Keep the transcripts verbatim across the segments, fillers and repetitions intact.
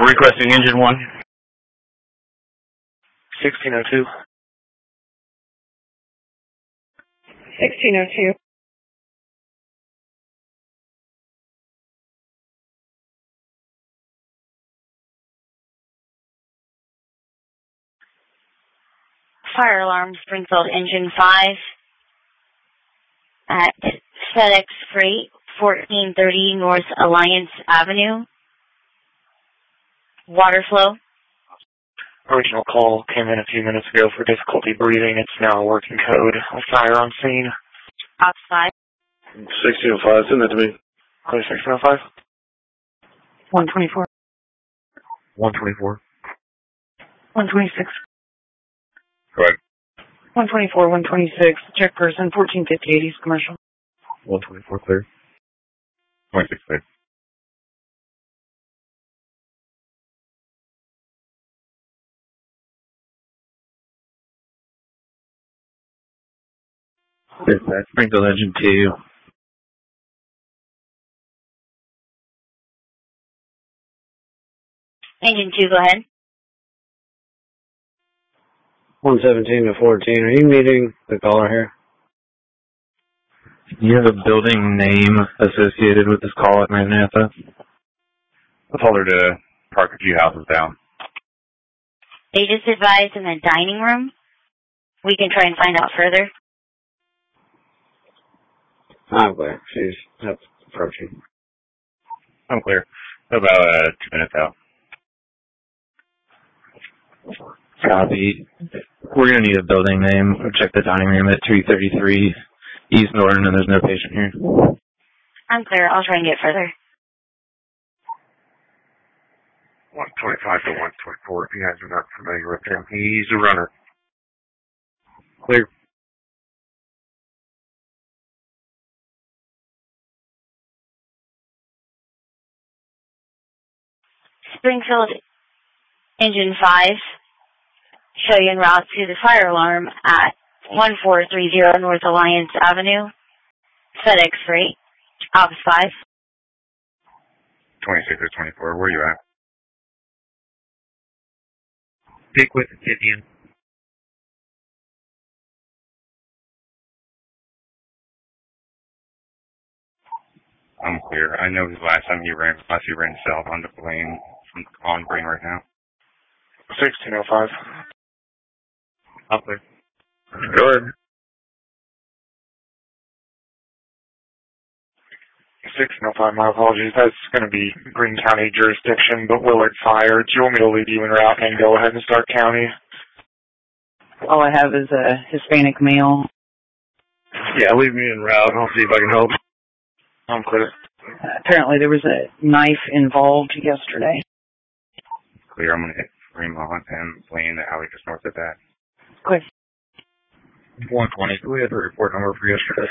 requesting engine one. sixteen oh two. sixteen oh two. Fire alarm, Springfield Engine five at FedEx Freight, fourteen thirty North Alliance Avenue. Water flow. Original call came in a few minutes ago for difficulty breathing. It's now a working code. A fire on scene. Outside. sixteen oh five, send that to me. sixteen oh five. one twenty-four. one twenty-four. one twenty-six. Go ahead. one twenty-four, one twenty-six. Check person, fourteen fifty-eight East Commercial. one twenty-four clear. twenty-six clear. Dispatch, Springfield Engine two. Engine two, go ahead. one seventeen to fourteen. Are you meeting the caller here? Do you have a building name associated with this call at Maranatha? I told her to park a few houses down. They just advised in the dining room. We can try and find out further. I'm clear. She's approaching. I'm clear. About uh, two minutes out. Copy. We're going to need a building name. We'll check the dining room at three thirty-three East Norton, and there's no patient here. I'm clear. I'll try and get further. one twenty-five to one twenty-four. If you guys are not familiar with him, he's a runner. Clear. Springfield Engine five, show you en route to the fire alarm at one four three zero North Alliance Avenue, FedEx Freight, Ops five. twenty-six or twenty-four, where are you at? Pickwick, Indian. I'm clear. I know the last time you ran, last you ran south on the plane, from on Green right now. sixteen oh five. I'm clear. Go ahead. sixteen oh five, my apologies. That's going to be Greene County jurisdiction, but Willard Fire. Do you want me to leave you en route and go ahead and start county? All I have is a Hispanic male. Yeah, leave me en route. I'll see if I can help. I'm clear. Uh, apparently there was a knife involved yesterday. Clear. I'm going to hit Fremont and Lane, the alley just north of that. Clear. one twenty. We had the report number for yesterday.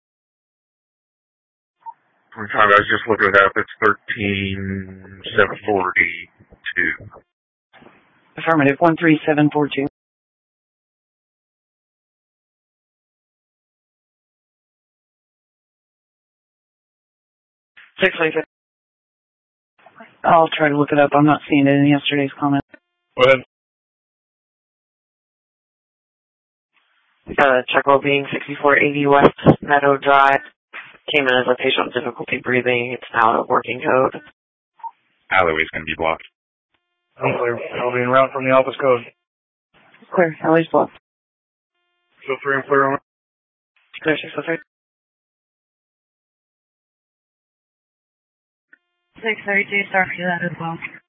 I'm trying to, I was just looking it up. It's thirteen seven forty-two. Affirmative, one three seven four two. Six like it. I'll try to look it up. I'm not seeing it in yesterday's comment. Go ahead. Uh, check well being sixty-four eighty West Meadow Drive. Came in as a patient with difficulty breathing. It's now a working code. Alleyway's going to be blocked. I'm clear. I'll be en route from the office code. Clear. Alley's blocked. So three and clear on it. Clear six oh three. six thirty-two, sorry for that as well.